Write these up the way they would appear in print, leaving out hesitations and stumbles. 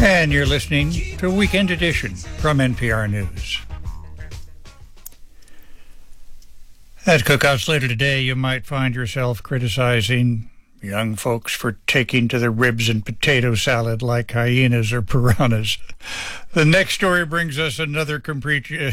And you're listening to Weekend Edition from NPR News. At Cookouts later today, you might find yourself criticizing young folks for taking to the ribs and potato salad like hyenas or piranhas. The next story brings us another creature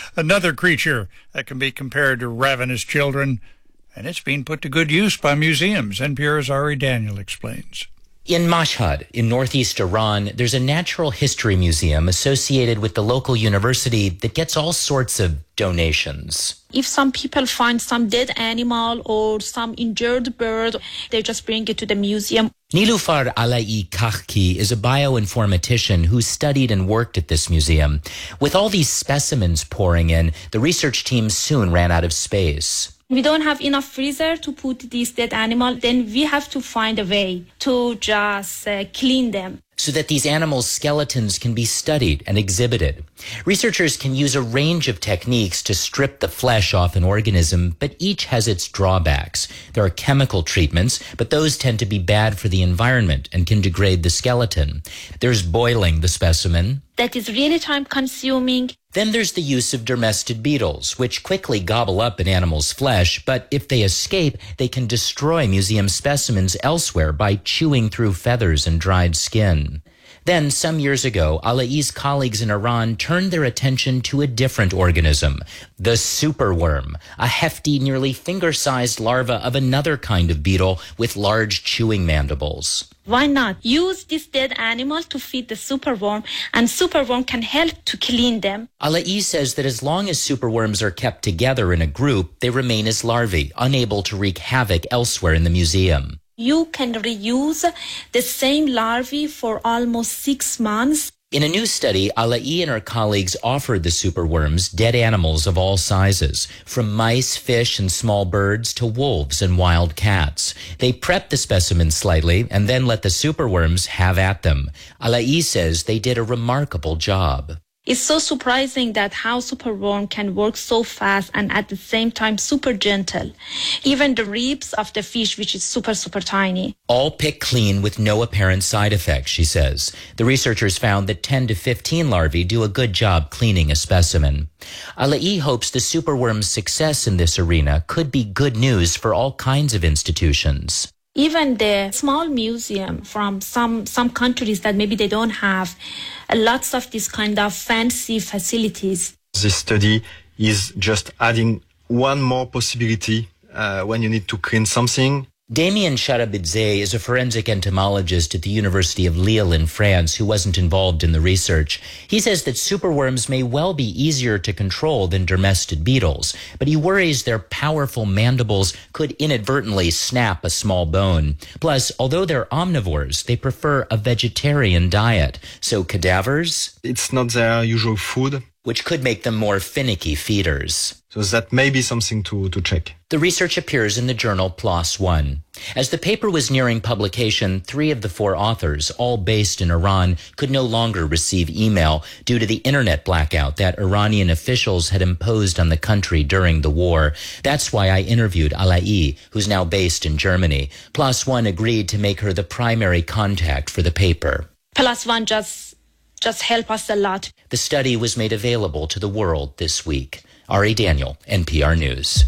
that can be compared to ravenous children, and it's being put to good use by museums. NPR's Ari Daniel explains. In Mashhad, in northeast Iran, there's a natural history museum associated with the local university that gets all sorts of donations. If some people find some dead animal or some injured bird, they just bring it to the museum. Nilufar Alai Kakhki is a bioinformatician who studied and worked at this museum. With all these specimens pouring in, the research team soon ran out of space. We don't have enough freezer to put these dead animals, then we have to find a way to just clean them. So that these animals' skeletons can be studied and exhibited. Researchers can use a range of techniques to strip the flesh off an organism, but each has its drawbacks. There are chemical treatments, but those tend to be bad for the environment and can degrade the skeleton. There's boiling the specimen. That is really time-consuming. Then there's the use of dermestid beetles, which quickly gobble up an animal's flesh, but if they escape, they can destroy museum specimens elsewhere by chewing through feathers and dried skin. Then, some years ago, Alai's colleagues in Iran turned their attention to a different organism, the superworm, a hefty, nearly finger-sized larva of another kind of beetle with large chewing mandibles. Why not use this dead animal to feed the superworm, and superworm can help to clean them? Alai says that as long as superworms are kept together in a group, they remain as larvae, unable to wreak havoc elsewhere in the museum. You can reuse the same larvae for almost 6 months. In a new study, Alai and her colleagues offered the superworms dead animals of all sizes, from mice, fish, and small birds to wolves and wild cats. They prepped the specimens slightly and then let the superworms have at them. Alai says they did a remarkable job. It's so surprising that how superworm can work so fast and at the same time super gentle. Even the ribs of the fish, which is super tiny. All picked clean with no apparent side effects, she says. The researchers found that 10 to 15 larvae do a good job cleaning a specimen. Alai hopes the superworm's success in this arena could be good news for all kinds of institutions. Even the small museum from some countries that maybe they don't have lots of this kind of fancy facilities. This study is just adding one more possibility when you need to clean something. Damien Charabidze is a forensic entomologist at the University of Lille in France who wasn't involved in the research. He says that superworms may well be easier to control than dermestid beetles, but he worries their powerful mandibles could inadvertently snap a small bone. Plus, although they're omnivores, they prefer a vegetarian diet. So cadavers? It's not their usual food, which could make them more finicky feeders. So that may be something to check. The research appears in the journal PLOS ONE. As the paper was nearing publication, 3 of the 4 authors, all based in Iran, could no longer receive email due to the internet blackout that Iranian officials had imposed on the country during the war. That's why I interviewed Alai, who's now based in Germany. PLOS ONE agreed to make her the primary contact for the paper. PLOS ONE just help us a lot. The study was made available to the world this week. Ari Daniel, NPR News.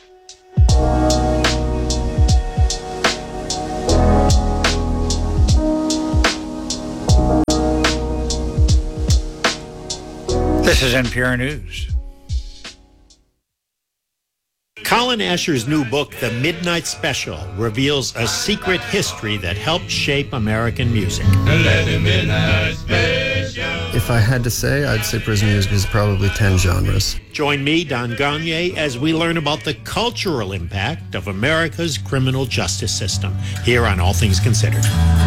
This is NPR News. Colin Asher's new book, The Midnight Special, reveals a secret history that helped shape American music. If I had to say, I'd say prison music is probably 10 genres. Join me, Don Gagné, as we learn about the cultural impact of America's criminal justice system, here on All Things Considered.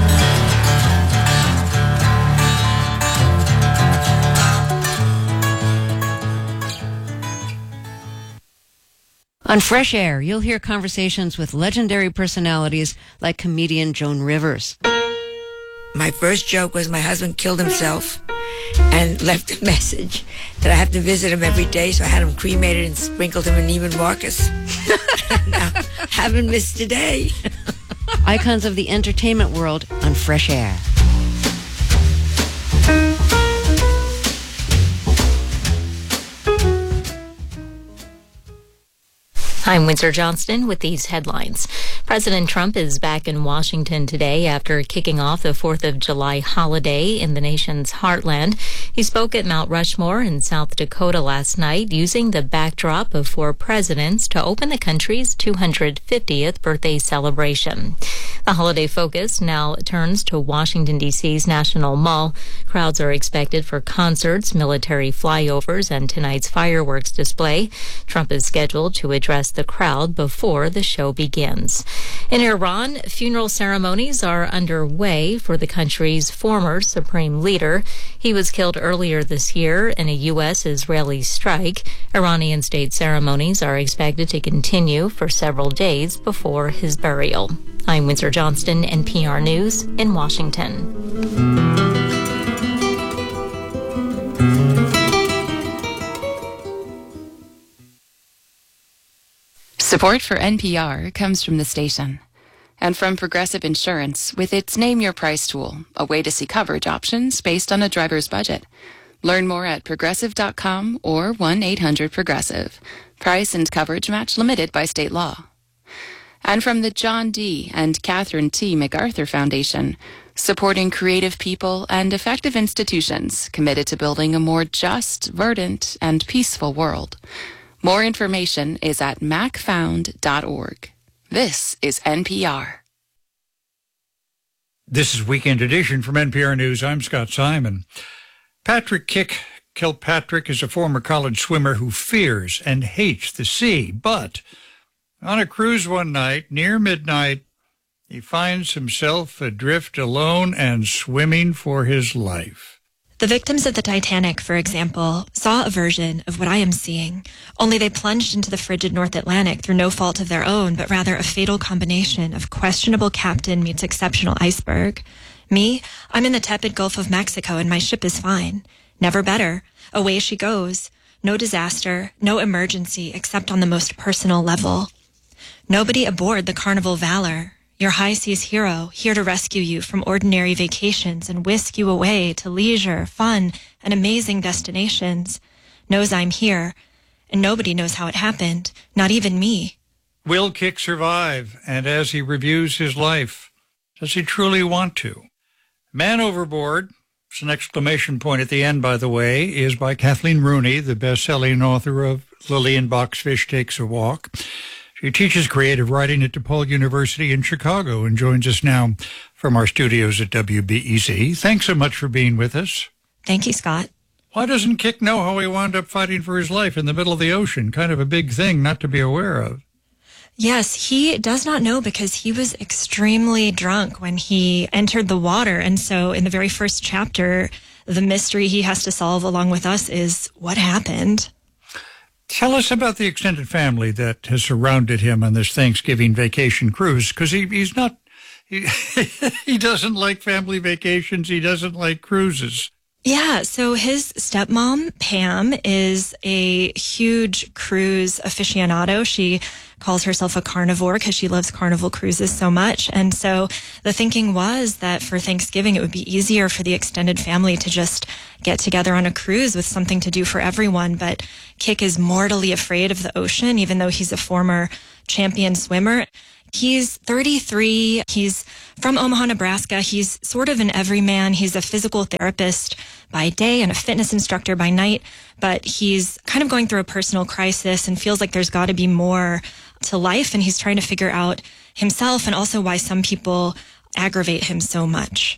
On Fresh Air, you'll hear conversations with legendary personalities like comedian Joan Rivers. My first joke was my husband killed himself and left a message that I have to visit him every day, so I had him cremated and sprinkled him in Neiman Marcus. Now, haven't missed a day. Icons of the entertainment world on Fresh Air. I'm Windsor Johnston with these headlines. President Trump is back in Washington today after kicking off the 4th of July holiday in the nation's heartland. He spoke at Mount Rushmore in South Dakota last night, using the backdrop of 4 presidents to open the country's 250th birthday celebration. The holiday focus now turns to Washington, D.C.'s National Mall. Crowds are expected for concerts, military flyovers, and tonight's fireworks display. Trump is scheduled to address the crowd before the show begins. In Iran, funeral ceremonies are underway for the country's former supreme leader. He was killed earlier this year in a U.S.-Israeli strike. Iranian state ceremonies are expected to continue for several days before his burial. I'm Windsor Johnston, NPR News in Washington. Support for NPR comes from the station and from Progressive Insurance with its Name Your Price tool, a way to see coverage options based on a driver's budget. Learn more at progressive.com or 1-800-PROGRESSIVE. Price and coverage match limited by state law. And from the John D. and Catherine T. MacArthur Foundation, supporting creative people and effective institutions committed to building a more just, verdant, and peaceful world. More information is at macfound.org. This is NPR. This is Weekend Edition from NPR News. I'm Scott Simon. Patrick Kick Kilpatrick is a former college swimmer who fears and hates the sea. But on a cruise one night, near midnight, he finds himself adrift alone and swimming for his life. The victims of the Titanic, for example, saw a version of what I am seeing, only they plunged into the frigid North Atlantic through no fault of their own, but rather a fatal combination of questionable captain meets exceptional iceberg. Me, I'm in the tepid Gulf of Mexico and my ship is fine. Never better. Away she goes. No disaster, no emergency, except on the most personal level. Nobody aboard the Carnival Valor. Your high seas hero, here to rescue you from ordinary vacations and whisk you away to leisure, fun, and amazing destinations, knows I'm here, and nobody knows how it happened, not even me. Will Kick survive? And as he reviews his life, does he truly want to? Man Overboard, it's an exclamation point at the end, by the way, is by Kathleen Rooney, the best-selling author of Lillian Bach's Fish Takes a Walk. She teaches creative writing at DePaul University in Chicago and joins us now from our studios at WBEZ. Thanks so much for being with us. Thank you, Scott. Why doesn't Kick know how he wound up fighting for his life in the middle of the ocean? Kind of a big thing not to be aware of. Yes, he does not know because he was extremely drunk when he entered the water. And so in the very first chapter, the mystery he has to solve along with us is what happened. Tell us about the extended family that has surrounded him on this Thanksgiving vacation cruise, because he's not, he doesn't like family vacations. He doesn't like cruises. Yeah, so his stepmom, Pam, is a huge cruise aficionado. She calls herself a carnivore because she loves Carnival cruises so much. And so the thinking was that for Thanksgiving, it would be easier for the extended family to just get together on a cruise with something to do for everyone. But Kick is mortally afraid of the ocean, even though he's a former champion swimmer. He's 33. He's from Omaha, Nebraska. He's sort of an everyman. He's a physical therapist by day and a fitness instructor by night, but he's kind of going through a personal crisis and feels like there's got to be more to life, and he's trying to figure out himself and also why some people aggravate him so much.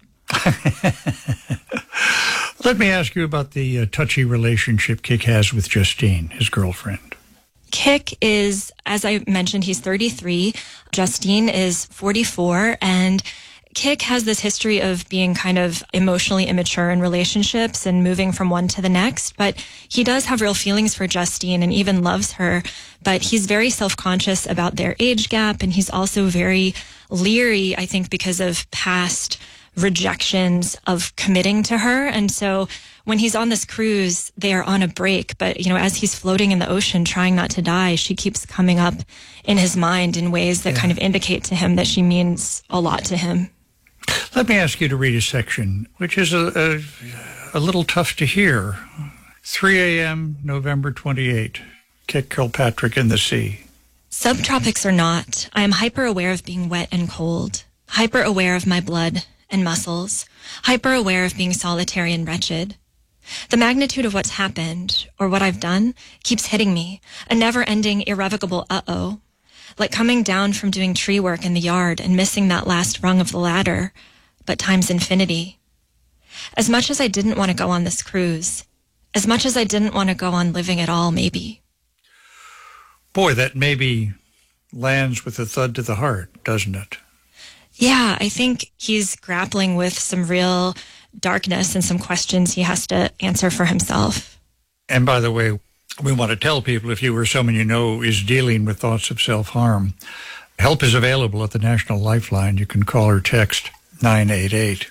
Let me ask you about the touchy relationship Kick has with Justine, his girlfriend. Kick is, as I mentioned, he's 33. Justine is 44. And Kick has this history of being kind of emotionally immature in relationships and moving from one to the next. But he does have real feelings for Justine and even loves her. But he's very self-conscious about their age gap. And he's also very leery, I think, because of past rejections of committing to her. And so when he's on this cruise, they are on a break. But, you know, as he's floating in the ocean, trying not to die, she keeps coming up in his mind in ways that kind of indicate to him that she means a lot to him. Let me ask you to read a section, which is a little tough to hear. 3 a.m., November 28. Kick Kilpatrick in the sea. Subtropics or not, I am hyper aware of being wet and cold, hyper aware of my blood and muscles, hyper aware of being solitary and wretched. The magnitude of what's happened, or what I've done, keeps hitting me, a never-ending, irrevocable uh-oh. Like coming down from doing tree work in the yard and missing that last rung of the ladder, but times infinity. As much as I didn't want to go on this cruise, as much as I didn't want to go on living at all, maybe. Boy, that maybe lands with a thud to the heart, doesn't it? Yeah, I think he's grappling with some real darkness and some questions he has to answer for himself. And by the way, we want to tell people, if you or someone you know is dealing with thoughts of self-harm, help is available at the National Lifeline. You can call or text 988.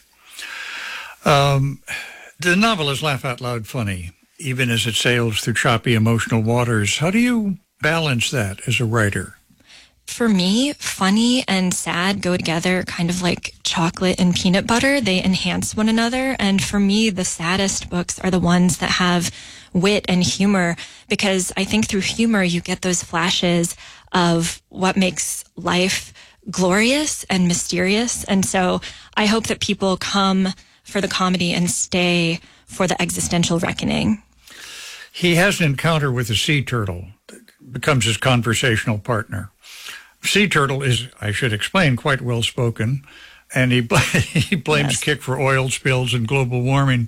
The novel is laugh out loud funny, even as it sails through choppy emotional waters. How do you balance that as a writer? For me, funny and sad go together kind of like chocolate and peanut butter. They enhance one another. And for me, the saddest books are the ones that have wit and humor, because I think through humor, you get those flashes of what makes life glorious and mysterious. And so I hope that people come for the comedy and stay for the existential reckoning. He has an encounter with a sea turtle that becomes his conversational partner. Sea turtle is, I should explain, quite well-spoken, and he blames Kik for oil spills and global warming.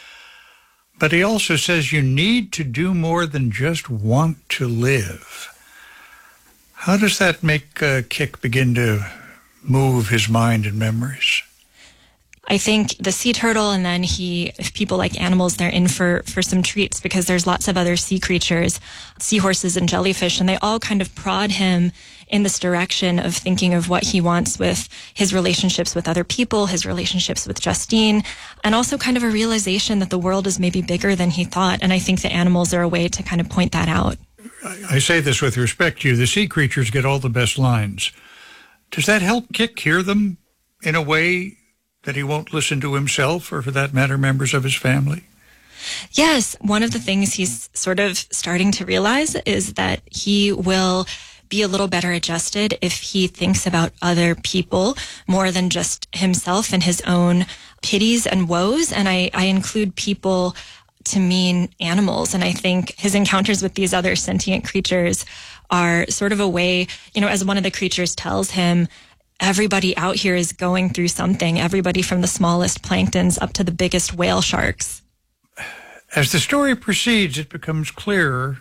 But he also says you need to do more than just want to live. How does that make Kik begin to move his mind and memories? I think the sea turtle, and then if people like animals, they're in for some treats, because there's lots of other sea creatures, seahorses and jellyfish, and they all kind of prod him in this direction of thinking of what he wants with his relationships with other people, his relationships with Justine, and also kind of a realization that the world is maybe bigger than he thought. And I think the animals are a way to kind of point that out. I say this with respect to you. The sea creatures get all the best lines. Does that help Kik hear them in a way that he won't listen to himself, or for that matter, members of his family? Yes. One of the things he's sort of starting to realize is that he will be a little better adjusted if he thinks about other people more than just himself and his own pities and woes. And I include people to mean animals. And I think his encounters with these other sentient creatures are sort of a way, as one of the creatures tells him, everybody out here is going through something, everybody from the smallest planktons up to the biggest whale sharks. As the story proceeds, it becomes clearer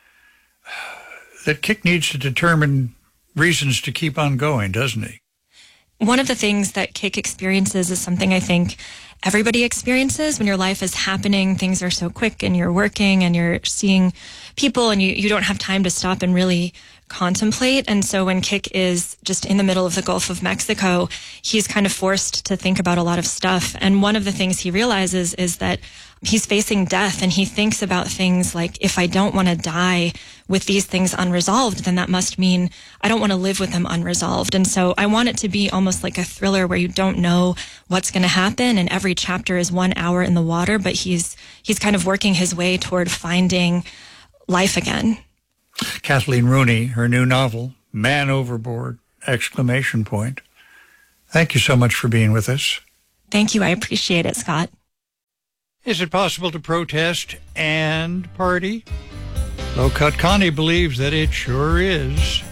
that Kik needs to determine reasons to keep on going, doesn't he? One of the things that Kik experiences is something I think everybody experiences when your life is happening. Things are so quick and you're working and you're seeing people and you don't have time to stop and really contemplate. And so when Kik is just in the middle of the Gulf of Mexico, he's kind of forced to think about a lot of stuff. And one of the things he realizes is that he's facing death, and he thinks about things like, if I don't want to die with these things unresolved, then that must mean I don't want to live with them unresolved. And so I want it to be almost like a thriller where you don't know what's going to happen, and every chapter is 1 hour in the water, but he's kind of working his way toward finding life again. Kathleen Rooney, her new novel, Man Overboard, ! Thank you so much for being with us. Thank you. I appreciate it, Scott. Is it possible to protest and party? Low Cut Connie believes that it sure is.